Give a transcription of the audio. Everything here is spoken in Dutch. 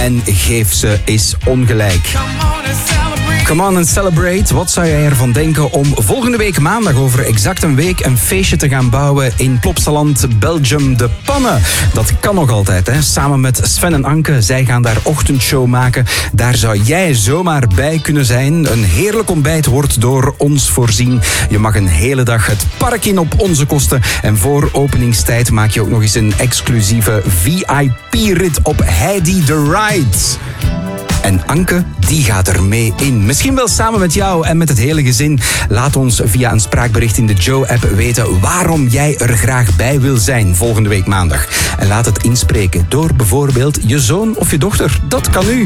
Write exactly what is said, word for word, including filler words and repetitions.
en geef ze eens ongelijk. Come on and celebrate. Wat zou jij ervan denken om volgende week maandag over exact een week een feestje te gaan bouwen in Plopsaland, Belgium, de Pannen? Dat kan nog altijd, hè? Samen met Sven en Anke. Zij gaan daar ochtendshow maken. Daar zou jij zomaar bij kunnen zijn. Een heerlijk ontbijt wordt door ons voorzien. Je mag een hele dag het park in op onze kosten. En voor openingstijd maak je ook nog eens een exclusieve V I P-rit op Heidi the Ride. En Anke, die gaat er mee in. Misschien wel samen met jou en met het hele gezin. Laat ons via een spraakbericht in de Joe-app weten waarom jij er graag bij wil zijn volgende week maandag. En laat het inspreken door bijvoorbeeld je zoon of je dochter. Dat kan nu.